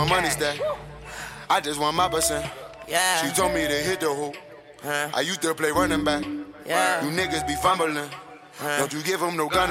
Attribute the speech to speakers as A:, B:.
A: want money stack. I just want my percent.
B: Yeah.
A: She told me to hit the hoop. I used to play running back.
B: Yeah.
A: You niggas be fumbling. Don't you give them no gun